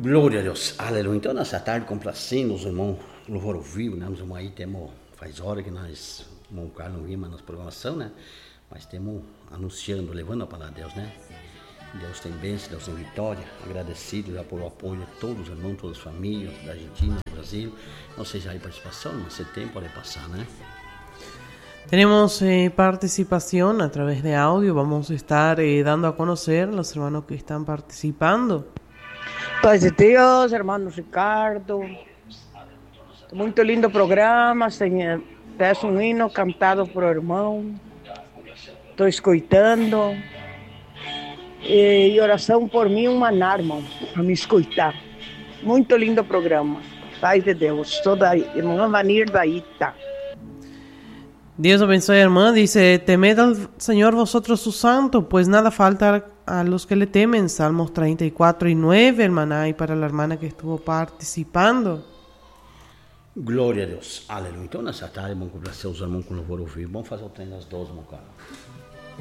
Glória a Deus, aleluia. Então, nessa tarde, complacendo os irmãos, louvor ao vivo, né? Os irmãos aí temos, faz hora que nós, o irmão Carlos não vimos na programação, né? Mas temos anunciando, levando a palavra de Deus, né? Deus tem bênção, Deus tem vitória. Agradecido já pelo apoio de todos os irmãos, todas as famílias, da Argentina, do Brasil. Não sei se há participação, mas esse tempo pode passar, né? Tenemos participación a través de audio. Vamos a estar dando a conocer a los hermanos que están participando. Paz de Deus, hermano Ricardo. Muito lindo programa, Senhor. Peço um hino cantado por irmão. Estou escutando. E oração por mim, uma arma para me escutar. Muito lindo programa. Paz de Deus. Sou da irmã Vanir da Ita. Dios abençoe, hermano. Dice, temed al Señor vosotros sus santos, pues nada falta a los que le temen. Salmos 34:9, hermana, y para la hermana que estuvo participando. Glória a Deus, aleluia. Então, nessa tarde, vamos complacer os irmãos com louvor ao vivo. Vamos fazer o treino das 12, meu cara.